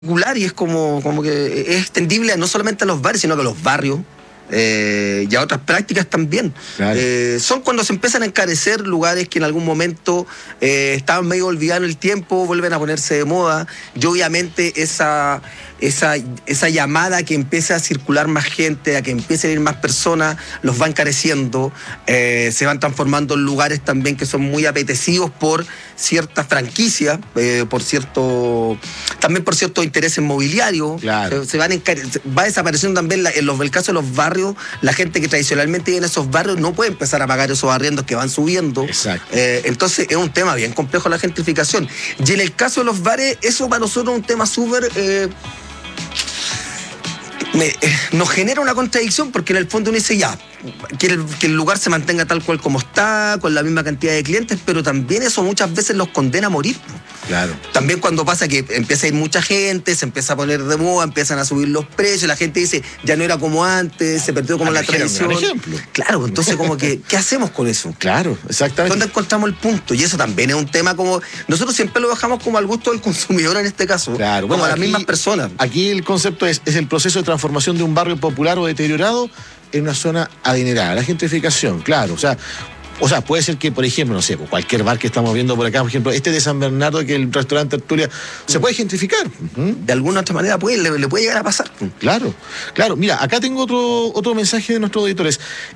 Y es como que es extendible no solamente a los bares, sino que a los barrios. Y a otras prácticas también. Claro. Son cuando se empiezan a encarecer lugares que en algún momento estaban medio olvidados en el tiempo, vuelven a ponerse de moda, y obviamente esa llamada a que empiece a circular más gente, a que empiecen a ir más personas, los va encareciendo, se van transformando en lugares también que son muy apetecidos por ciertas franquicias, también por ciertos intereses mobiliarios. Claro. Va desapareciendo también en el caso de los barrios. La gente que tradicionalmente vive en esos barrios no puede empezar a pagar esos arriendos que van subiendo. Exacto. Entonces es un tema bien complejo la gentrificación. Y en el caso de los bares, eso para nosotros es un tema súper... nos genera una contradicción, porque en el fondo uno dice ya, que el lugar se mantenga tal cual como está, con la misma cantidad de clientes, pero también eso muchas veces los condena a morir. Claro. También cuando pasa que empieza a ir mucha gente, se empieza a poner de moda, empiezan a subir los precios, la gente dice, ya no era como antes, se perdió como la tradición. Un ejemplo. Claro, entonces como que, ¿qué hacemos con eso? Claro, exactamente. ¿Dónde encontramos el punto? Y eso también es un tema como... Nosotros siempre lo dejamos como al gusto del consumidor en este caso. Claro. Como a las mismas personas. Aquí el concepto es el proceso de transformación de un barrio popular o deteriorado en una zona adinerada. La gentrificación, claro. O sea, puede ser que, por ejemplo, no sé, cualquier bar que estamos viendo por acá, por ejemplo, este de San Bernardo, que es el restaurante Tertulia, se puede gentrificar. De alguna otra manera le puede llegar a pasar. Claro. Mira, acá tengo otro mensaje de nuestros auditores.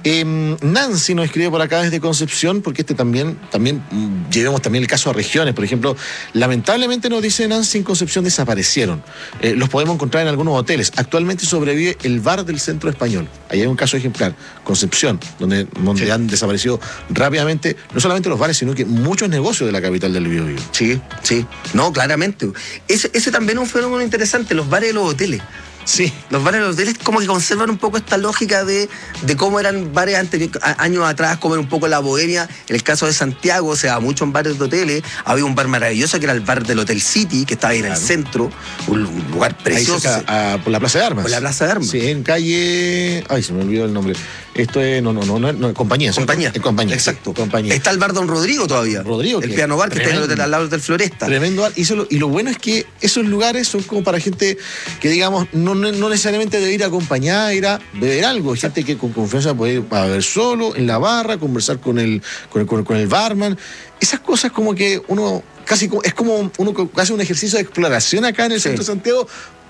Nancy nos escribe por acá desde Concepción, porque también llevemos también el caso a regiones. Por ejemplo, lamentablemente nos dice Nancy, en Concepción desaparecieron. Los podemos encontrar en algunos hoteles. Actualmente sobrevive el bar del Centro Español. Ahí hay un caso ejemplar. Concepción, donde sí, han desaparecido rápidamente, no solamente los bares, sino que muchos negocios de la capital del Biobío. Sí. No, claramente. Ese también es un fenómeno interesante, los bares y los hoteles. Sí. Los bares y los hoteles como que conservan un poco esta lógica de cómo eran bares años atrás, cómo era un poco la bohemia. En el caso de Santiago se daba mucho en bares de hoteles. Había un bar maravilloso que era el bar del Hotel City, que estaba ahí en el centro, un lugar precioso. Ahí cerca, por la Plaza de Armas. Por la Plaza de Armas. Sí, en calle... Ay, se me olvidó el nombre. Esto es... No, Compañía. Compañía. Compañía. Exacto. Sí, Compañía. Está el bar Don Rodrigo todavía. Rodrigo. El piano bar que está en el hotel, al lado del Floresta. Tremendo bar. Y lo bueno es que esos lugares son como para gente que, digamos, no necesariamente debe ir acompañada, ir a beber algo. Gente que con confianza puede ir a beber solo, en la barra, conversar con el barman. Esas cosas como que uno casi es como uno hace un ejercicio de exploración acá en el centro de Santiago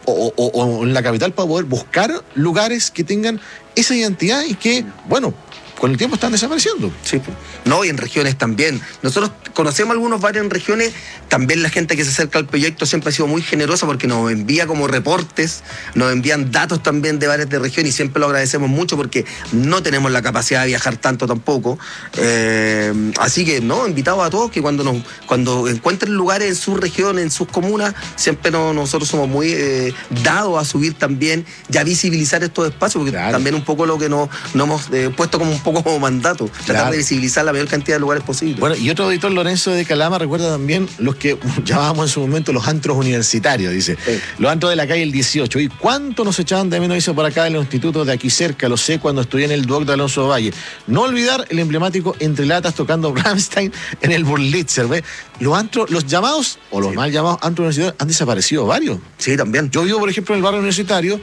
o en la capital para poder buscar lugares que tengan esa identidad y que, bueno, con el tiempo están desapareciendo. Sí, no, y en regiones también. Nosotros conocemos algunos bares en regiones, también la gente que se acerca al proyecto siempre ha sido muy generosa porque nos envía como reportes, nos envían datos también de bares de región y siempre lo agradecemos mucho porque no tenemos la capacidad de viajar tanto tampoco. Así que, no, invitados a todos que cuando encuentren lugares en sus regiones, en sus comunas, siempre nosotros somos muy dados a subir también y a visibilizar estos espacios, porque también un poco lo que nos hemos puesto como un poco como mandato, tratar de visibilizar la mayor cantidad de lugares posibles. Bueno, y otro auditor, Lorenzo de Calama, recuerda también los que llamábamos en su momento los antros universitarios, dice. Sí. Los antros de la calle el 18. ¿Y cuánto nos echaban de menos, dice, por acá en los institutos de aquí cerca? Lo sé cuando estudié en el Duoc de Alonso Valle. No olvidar el emblemático Entre Latas tocando Rammstein en el Burlitzer, ¿ves? Los llamados, o los mal llamados antros universitarios, han desaparecido varios. Sí, también. Yo vivo, por ejemplo, en el barrio universitario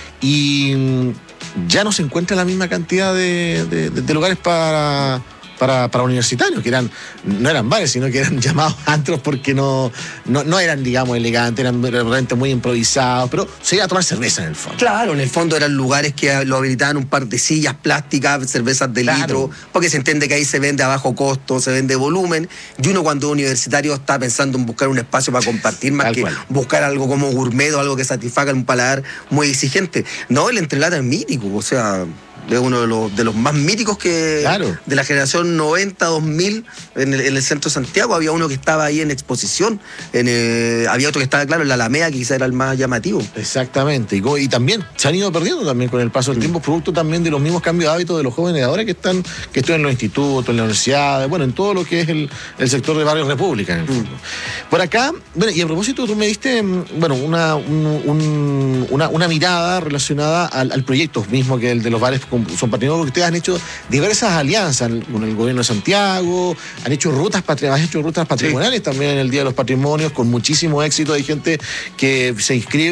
y ya no se encuentra la misma cantidad de lugares para universitarios, que no eran bares, sino que eran llamados antros porque no eran, digamos, elegantes, eran realmente muy improvisados, pero se iba a tomar cerveza en el fondo. Claro, en el fondo eran lugares que lo habilitaban un par de sillas plásticas, cervezas de litro, porque se entiende que ahí se vende a bajo costo, se vende volumen, y uno cuando es universitario está pensando en buscar un espacio para compartir más que buscar algo como gourmet o algo que satisfaga un paladar muy exigente. No, el Entrelata es mítico, o sea... es uno de los más míticos que de la generación 90-2000 en el centro de Santiago. Había uno que estaba ahí en exposición, había otro que estaba, claro, en la Alameda, que quizá era el más llamativo. Exactamente, y también se han ido perdiendo también con el paso del tiempo, producto también de los mismos cambios de hábitos de los jóvenes de ahora que estudian en los institutos, en la universidad, bueno, en todo lo que es el sector de Barrio República, en el fondo. Por acá, bueno, y a propósito, tú me diste, una mirada relacionada al proyecto mismo, que el de los bares son patrimonios porque ustedes han hecho diversas alianzas con el gobierno de Santiago, han hecho rutas patrimoniales también en el Día de los Patrimonios con muchísimo éxito. Hay gente que se inscribe